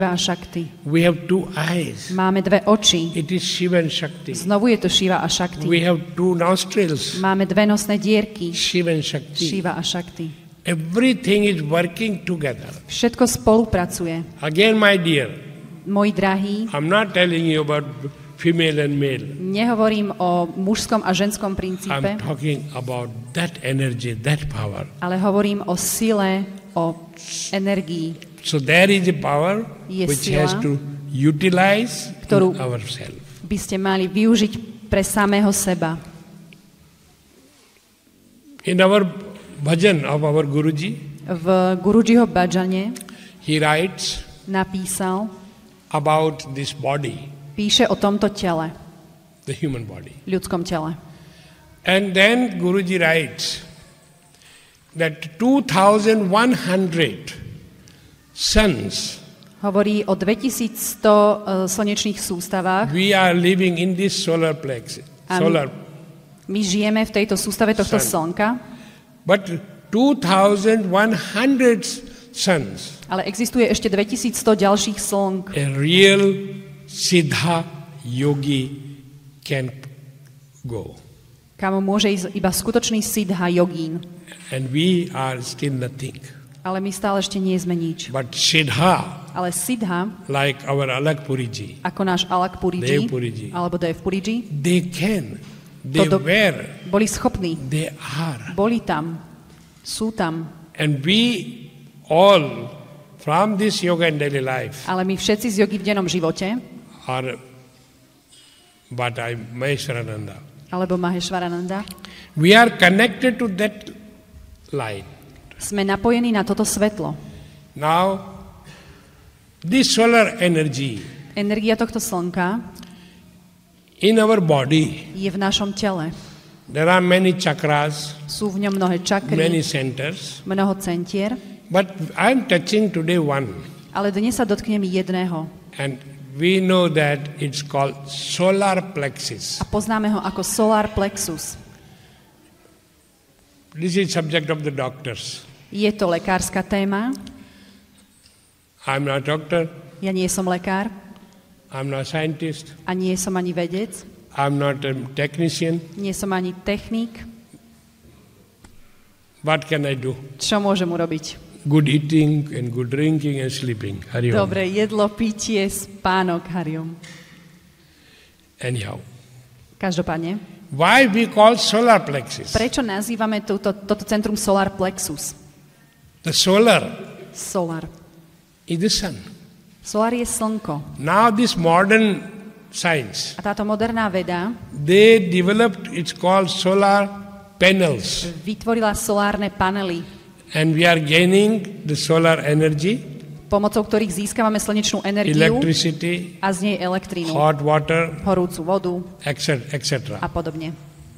Shakti. We have two eyes. Máme dve oči. It is Shiva and Shakti. Znovu je to Shiva a Shakti. We have two nostrils. Máme dve nosné dierky. Shiva and Shakti. Shiva a Shakti. Everything is working together. Všetko spolupracuje. Again, my dear, Moji drahí, I'm not telling you about female and male. nehovorím o mužskom a ženskom I'm princípe, talking about that energy, that power. ale hovorím o sile, o energii. So there is a power Je which sila, has to utilize ktorú in ourselves. by ste mali využiť pre samého seba. In our bhajan of our Guruji, V Gurujiho bhajane he writes napísal, about this body, píše o tomto tele, the human body. ľudskom tele. And then Guruji writes that 2,100 suns Hovorí o 2100 slnečných sústavách. we are living in this solar plexus. My žijeme v tejto sústave tohto slnka, But 2,100 suns, ale existuje ešte 2100 ďalších slnk. a real Siddha yogi can go. Kam môže ísť iba skutočný siddha jogín. And we are still nothing. Ale my stále ešte nie sme nič. But Siddha, Ale siddha, like our Alakpuriji, ako náš Alak Puriji, Dev Puriji, alebo Dev Puriji, they can, they were, boli schopní, they are. boli tam, sú tam. And we all, from this yoga and daily life, Ale my všetci z jogy v dennom živote, are Maheshwarananda. alebo Maheshwarananda, We are connected to that light. sme napojení na toto svetlo. Now, this solar energy Energia tohto slnka in our body, je v našom tele. there are many chakras, Sú v ňom mnohé čakry, many centers, mnoho centier, but I am touching today one, ale dnes sa dotknem jedného. and we know that it's called solar plexus. A poznáme ho ako solar plexus. This is subject of the doctors. Je to lekárska téma. I'm not a doctor, Ja nie som lekár I'm not a scientist, a nie som ani vedec, I'm not a technician. nie som ani technik. What can I do? Čo môžem urobiť? Good eating and good drinking and sleeping. Hari Om. Dobre, jedlo, pitie, spánok, hariom. Anyhow, Každopádne, why we call solar plexus? prečo nazývame toto centrum solar plexus? The solar Solar. is the sun. Solar je slnko. Now this modern science, A táto moderná veda they developed, it's called solar panels. vytvorila solárne panely, And we are gaining the solar energy, pomocou ktorých získavame slnečnú energiu electricity, a z nej elektrínu, hot water, horúcu vodu etc. a podobne.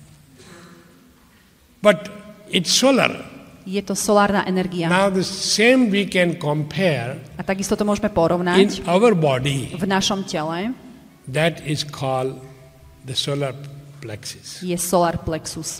But it's solar. Je to solárna energia. Now the same we can compare A takisto to môžeme in porovnať our body. v našom tele. That is called the solar plexus. Je solar plexus.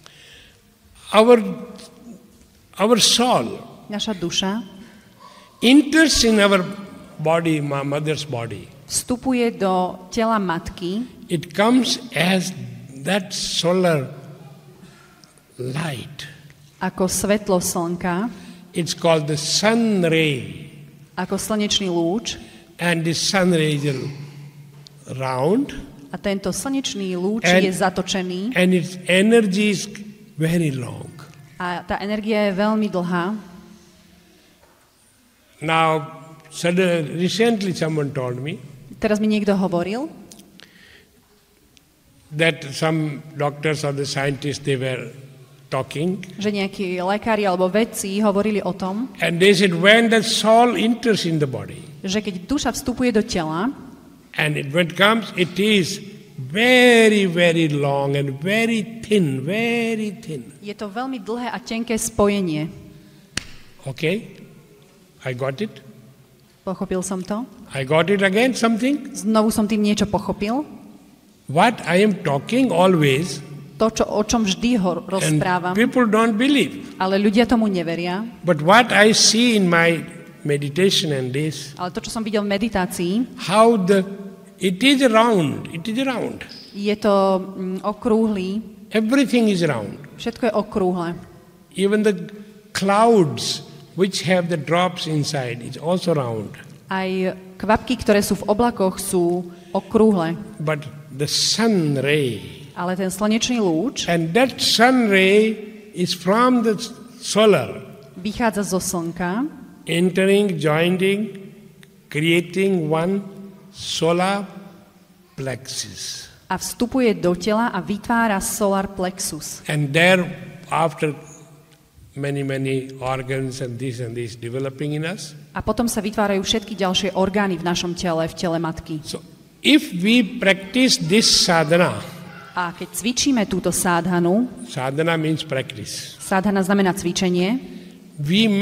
Our soul Naša duša enters in our body, my mother's body. vstupuje do tela matky, It comes as that solar light. ako svetlo slnka, It's called the sun ray. ako slnečný lúč, And the sun ray is round a tento slnečný lúč And- je zatočený and its energy is very long. a tá energia je veľmi dlhá. Now, recently someone told me Teraz mi niekto hovoril, that some doctors or the scientists, they were talking, že nejakí lekári alebo vedci hovorili o tom, and they said when the soul enters in the body, že keď duša vstupuje do tela, and when it comes, it is very, very long and very thin, very thin. je to veľmi dlhé a tenké spojenie. Okay? I got it? Pochopil som to? I got it again, something? Znovu som tým niečo pochopil. What I am talking always, To, o čom vždy and rozprávam, people don't believe. ale ľudia tomu neveria. But what I see in my meditation and this, Ale to, čo som videl v meditácii, how it is round. je to okrúhly, Everything is round. všetko je okrúhle. Even the clouds which have the drops inside is also round. Aj kvapky, ktoré sú v oblakoch, sú okrúhle. But the sun ray, Ale ten slnečný lúč and that sun ray is from the solar, vychádza zo slnka, entering, joining, creating one solar plexus. a vstupuje do tela a vytvára solar plexus. And there, after many organs and this developing in us. A potom sa vytvárajú všetky ďalšie orgány v našom tele, v tele matky. So, if we practice this sadhana, A keď cvičíme túto sádhanu, sadhana means practice, sádhana znamená cvičenie, we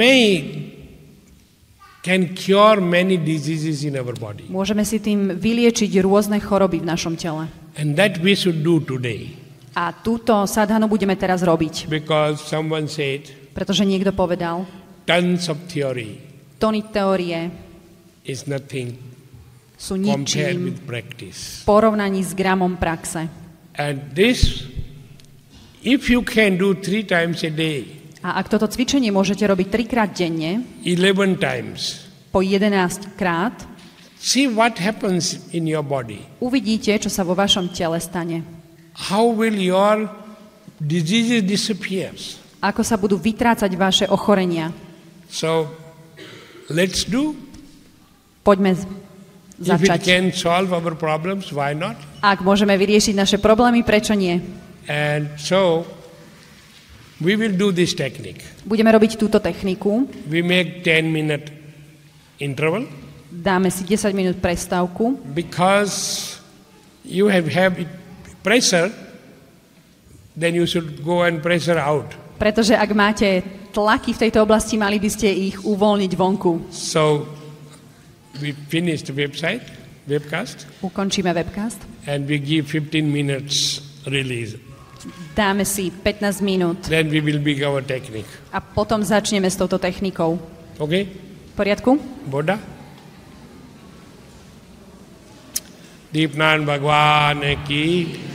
can cure many diseases in our body. môžeme si tým vyliečiť rôzne choroby v našom tele. And that we should do today. A túto sádhanu budeme teraz robiť, Because someone said, pretože niekto povedal, tons of theory tony teórie is nothing sú compared ničím with practice. v porovnaní s gramom praxe. And this, if you can do 3 times a day, A ak toto cvičenie môžete robiť 3-krát denne, 11 times, po 11 krát, see what happens in your body. uvidíte, čo sa vo vašom tele stane. How will your diseases disappear? Ako sa budú vytrácať vaše ochorenia. So, let's do. Poďme If it začať. can solve our problems, why not? Ak môžeme vyriešiť naše problémy, prečo nie? And so, we will do this technique. Budeme robiť túto techniku. We make 10-minute interval Dáme si 10 minút prestávku, because you have pressure, then you should go and pressure out. pretože ak máte tlaky v tejto oblasti, mali by ste ich uvoľniť vonku. So, we finish the webcast, Ukončíme webcast. and we give 15 minutes release. Dáme si 15 minút Then we will begin our technique. a potom začneme s touto technikou. Okay? V poriadku? Buddha? Deepnarayan भगवान की